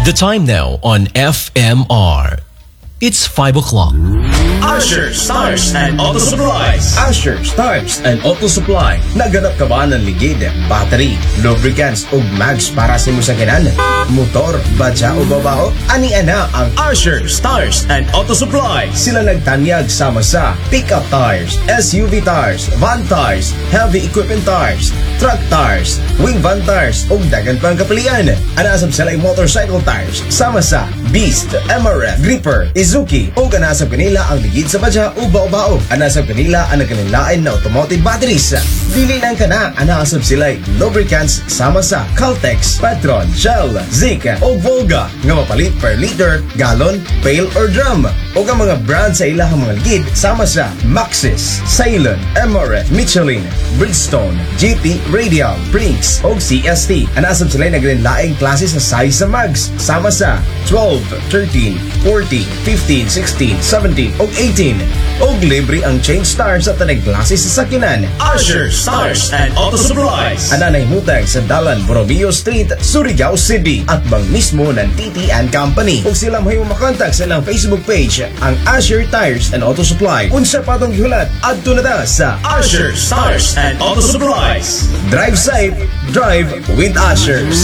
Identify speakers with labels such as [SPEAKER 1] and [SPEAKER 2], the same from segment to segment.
[SPEAKER 1] The time now on FMR. It's 5 o'clock.
[SPEAKER 2] Asher Stars and Auto Supplies. Asher Stars and Auto Supply. Naganap ka ba ng ligid, battery, lubricants o mags para sa imong sakyanan? Motor, badya o babaho? Ani-ana ang Asher Stars and Auto Supply. Sila nagtanyag sama sa pickup tires, SUV tires, van tires, heavy equipment tires, truck tires, wing van tires o dagan pang kapilian. Anasab sila yung motorcycle tires sama sa Beast, MRF, Gripper, Izuki o kanasab kanila ang ligid sa badya o bao-bao. Anasab kanila ang nagkanilain na automotive batteries. Dili lang ka na, anasab sila lubricants sama sa Caltex, Petron, Shell, Zika o Volga nga mapalit per liter, gallon, pail or drum. O ang mga brand sa ilahang mga ligid sama sa Maxxis, Ceylon, MRF, Michelin, Bridgestone, GT, Radial, Brinks o CST. Anasab sila nagkanilaing klase sa size sa mags sama sa 12, 13, 14, 15, 16, 17 o 18. O libre ang change stars sa tanang klase sa sakinan. Asher Stars and Auto Supplies. Ananay mutag sa Dalan Borromeo Street, Surigao City at bang mismo ng TT and Company. Kung sila may makontak sa ilang Facebook page, ang Asher Tires and Auto Supply. Unsa patong gihulat adto na ta sa Asher Stars and Auto Supplies. Drive safe, drive with Ashers.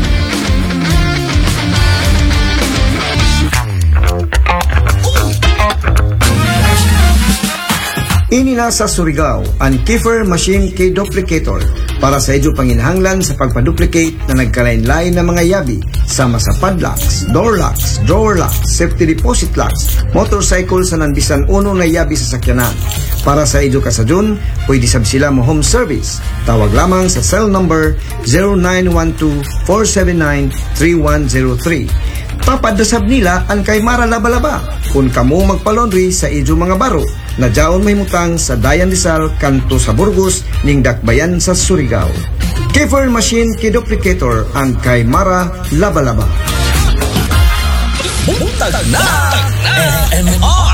[SPEAKER 3] Inina sa Surigao ang Kiefer Machine Key Duplicator para sa idyo panginahanglan sa pagpaduplicate na nagkalain-lain na mga yabi sama sa padlocks, door locks, drawer locks, safety deposit locks, motorcycle sa nanbisan uno na yabi sa sakyanan. Para sa idyo kasadyon, pwede sab sila mo home service. Tawag lamang sa cell number 0912-479-3103. Papadasab nila ang kay Mara Labalaba kung kamo magpalondry sa idyo mga baro na jaon may mutang sa Dayan Rizal kanto sa Burgos ning Dakbayan sa Surigao. Kiefer Machine Key Duplicator ang kay Mara Labalaba.
[SPEAKER 2] Buntag na FMR